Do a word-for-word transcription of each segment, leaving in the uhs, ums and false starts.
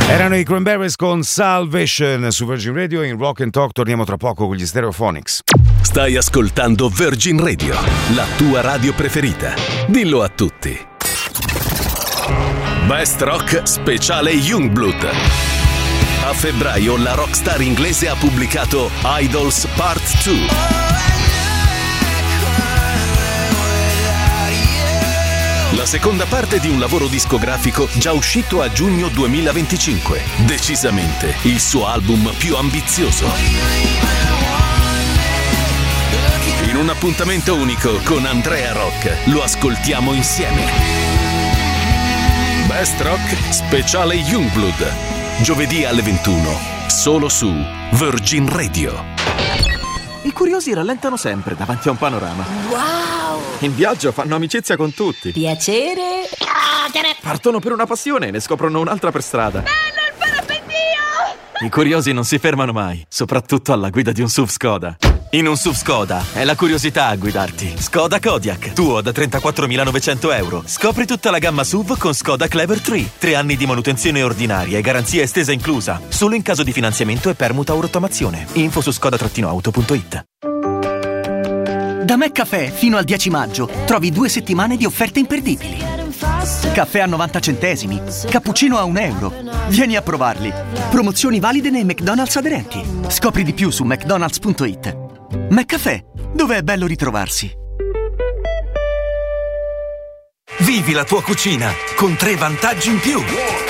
Erano i Cranberries con Salvation su Virgin Radio. In Rock and Talk torniamo tra poco con gli Stereophonics. Stai ascoltando Virgin Radio, la tua radio preferita. Dillo a tutti. Best Rock speciale Youngblood. A febbraio la rockstar inglese ha pubblicato Idols Part due. La seconda parte di un lavoro discografico già uscito a giugno duemilaventicinque. Decisamente il suo album più ambizioso. In un appuntamento unico con Andrea Rock lo ascoltiamo insieme. Best Rock speciale Youngblood. Giovedì alle ventuno, solo su Virgin Radio. I curiosi rallentano sempre davanti a un panorama. Wow! In viaggio fanno amicizia con tutti. Piacere. Partono per una passione e ne scoprono un'altra per strada. Bello il parapendio! I curiosi non si fermano mai, soprattutto alla guida di un S U V Skoda. In un S U V Skoda è la curiosità a guidarti. Skoda Kodiaq, tuo da trentaquattromilanovecento euro. Scopri tutta la gamma S U V con Skoda Clever tre. Tre anni di manutenzione ordinaria e garanzia estesa inclusa. Solo in caso di finanziamento e permuta o rottamazione. Info su skoda auto punto it. Da McCaffè fino al dieci maggio trovi due settimane di offerte imperdibili. Caffè a novanta centesimi, cappuccino a un euro. Vieni a provarli. Promozioni valide nei McDonald's aderenti. Scopri di più su mcdonalds punto it. McCaffè, dove è bello ritrovarsi. Vivi la tua cucina con tre vantaggi in più.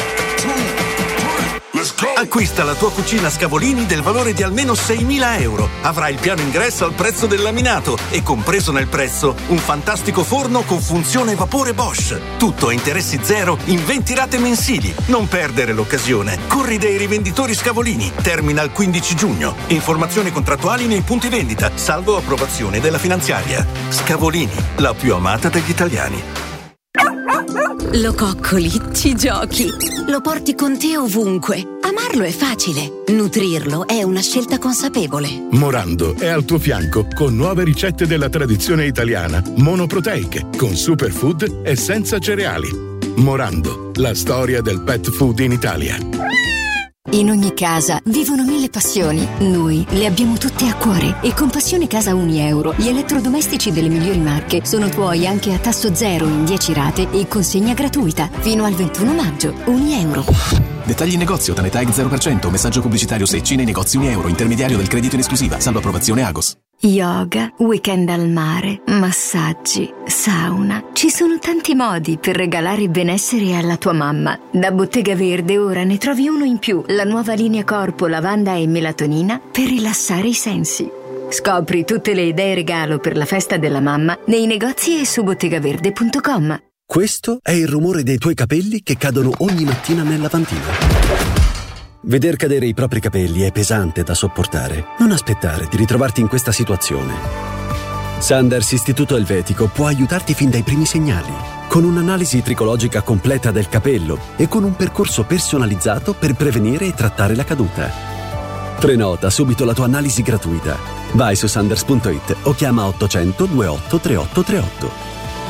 Acquista la tua cucina Scavolini del valore di almeno seimila euro. Avrai il piano ingresso al prezzo del laminato e compreso nel prezzo un fantastico forno con funzione vapore Bosch. Tutto a interessi zero in venti rate mensili. Non perdere l'occasione. Corri dai rivenditori Scavolini. Termina il quindici giugno. Informazioni contrattuali nei punti vendita, salvo approvazione della finanziaria. Scavolini, la più amata degli italiani. Lo coccoli, ci giochi, lo porti con te ovunque. Amarlo è facile, nutrirlo è una scelta consapevole. Morando è al tuo fianco con nuove ricette della tradizione italiana, monoproteiche, con superfood e senza cereali. Morando, la storia del pet food in Italia. In ogni casa vivono mille passioni. Noi le abbiamo tutte a cuore e con Passione Casa Unieuro gli elettrodomestici delle migliori marche sono tuoi anche a tasso zero in dieci rate e consegna gratuita fino al ventuno maggio. Unieuro. Dettagli in negozio, Tanetag zero per cento, messaggio pubblicitario secci nei negozi Unieuro, intermediario del credito in esclusiva, salvo approvazione Agos. Yoga, weekend al mare, massaggi, sauna. Ci sono tanti modi per regalare benessere alla tua mamma. Da Bottega Verde ora ne trovi uno in più, la nuova linea corpo lavanda e melatonina per rilassare i sensi. Scopri tutte le idee regalo per la festa della mamma nei negozi e su bottegaverde punto com. Questo è il rumore dei tuoi capelli che cadono ogni mattina nel lavandino. Veder cadere i propri capelli è pesante da sopportare. Non aspettare di ritrovarti in questa situazione. Sanders Istituto Elvetico può aiutarti fin dai primi segnali, con un'analisi tricologica completa del capello e con un percorso personalizzato per prevenire e trattare la caduta. Prenota subito la tua analisi gratuita. Vai su sanders punto it o chiama ottocento ventotto trentotto trentotto.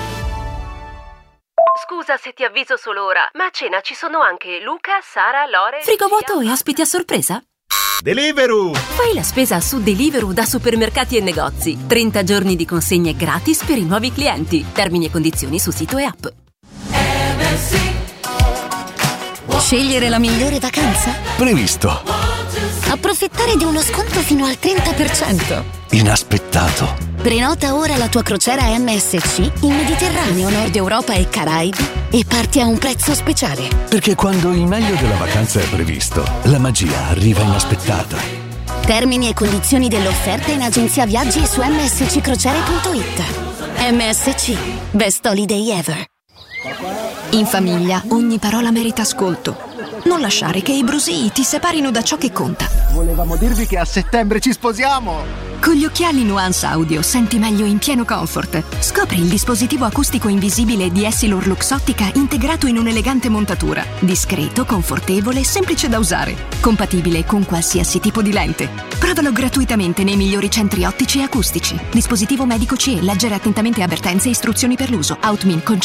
Scusa se ti avviso solo ora, ma a cena ci sono anche Luca, Sara, Lore... Frigo vuoto e ospiti a sorpresa? Deliveroo! Fai la spesa su Deliveroo da supermercati e negozi. trenta giorni di consegne gratis per i nuovi clienti. Termini e condizioni su sito e app. Scegliere la migliore vacanza? Previsto. Approfittare di uno sconto fino al trenta per cento. Inaspettato. Prenota ora la tua crociera M S C in Mediterraneo, Nord Europa e Caraibi e parti a un prezzo speciale. Perché quando il meglio della vacanza è previsto, la magia arriva inaspettata. Termini e condizioni dell'offerta in agenzia viaggi e su m s c crociere punto it. M S C, best holiday ever. In famiglia ogni parola merita ascolto. Non lasciare che i brusii ti separino da ciò che conta. Volevamo dirvi che a settembre ci sposiamo! Con gli occhiali Nuance Audio senti meglio in pieno comfort. Scopri il dispositivo acustico invisibile di Essilor Luxottica integrato in un'elegante montatura. Discreto, confortevole, semplice da usare. Compatibile con qualsiasi tipo di lente. Provalo gratuitamente nei migliori centri ottici e acustici. Dispositivo medico C E. Leggere attentamente avvertenze e istruzioni per l'uso. Outmin concessa.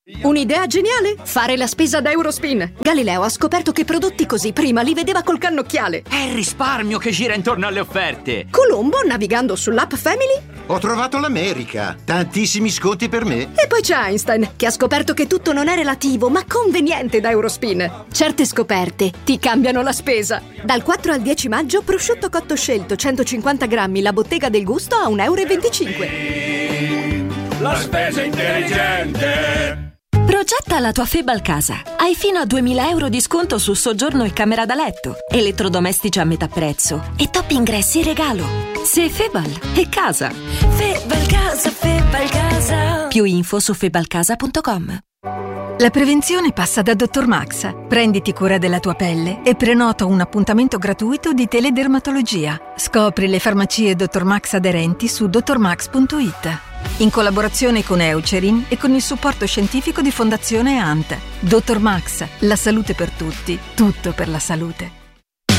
Un'idea geniale? Fare la spesa da Eurospin. Galileo ha scoperto che prodotti così prima li vedeva col cannocchiale. È il risparmio che gira intorno alle offerte. Colombo, navigando sull'app Family, ho trovato l'America. Tantissimi sconti per me. E poi c'è Einstein, che ha scoperto che tutto non è relativo, ma conveniente da Eurospin. Certe scoperte ti cambiano la spesa. Dal quattro al dieci maggio, prosciutto cotto scelto centocinquanta grammi, la bottega del gusto a un euro e venticinque. La spesa intelligente. Progetta la tua Febal casa. Hai fino a duemila euro di sconto su soggiorno e camera da letto, elettrodomestici a metà prezzo e top ingressi in regalo. Se Febal è casa. Febal casa, Febal casa. Più info su febalcasa punto com. La prevenzione passa da dottor Max. Prenditi cura della tua pelle e prenota un appuntamento gratuito di teledermatologia. Scopri le farmacie dottor Max aderenti su dottor max punto it. In collaborazione con Eucerin e con il supporto scientifico di Fondazione A N T. dottor Max, la salute per tutti, tutto per la salute.